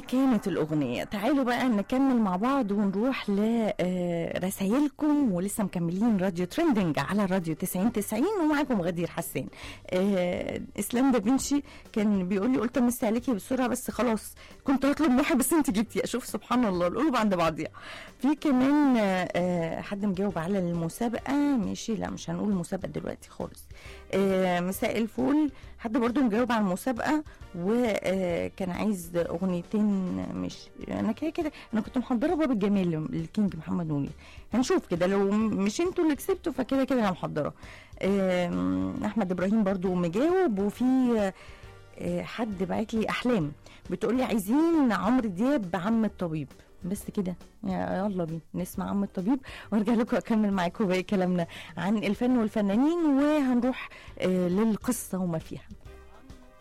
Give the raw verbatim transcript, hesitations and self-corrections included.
كانت الأغنية. تعالوا بقى نكمل مع بعض ونروح لرسايلكم، ولسه مكملين راديو ترندنج على راديو تسعين تسعين ومعاكم غدير حسان. آه إسلام دافنشي كان بيقول لي قلت امسي عليكي بسرعة بس خلاص كنت هطلب محي بس انت جبتي. اشوف سبحان الله القلوب عند بعضيها. في كمان آه حد مجاوب على المسابقة، ماشي لا مش هنقول المسابقة دلوقتي خالص. آه مساء الفول، حد برضو مجاوب على المسابقة وكان عايز اغنيتين. مش انا كده كده انا كنت محضره باب الجمال للكينج محمد منير، هنشوف كده لو مش انتوا اللي كسبتوا فكده كده انا محضره. احمد ابراهيم برضو مجاوب، وفي حد بعت لي احلام بتقول لي عايزين عمرو دياب عم الطبيب. بس كده يلا بينا نسمع عم الطبيب وارجع لكم اكمل معاكم باقي كلامنا عن الفن والفنانين، وهنروح للقصه وما فيها.